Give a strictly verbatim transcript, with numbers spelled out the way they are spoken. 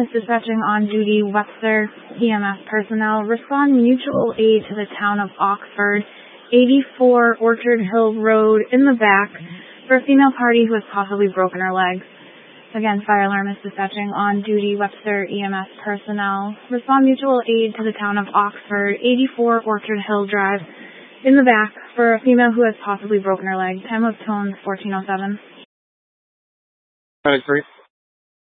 is dispatching on duty Webster E M S personnel. Respond mutual aid to the town of Oxford, eighty-four Orchard Hill Road in the back for a female party who has possibly broken her leg. Again, fire alarm is dispatching on duty Webster E M S personnel. Respond mutual aid to the town of Oxford, eighty-four Orchard Hill Drive in the back for a female who has possibly broken her leg. Time of tone fourteen oh seven. ninety-three.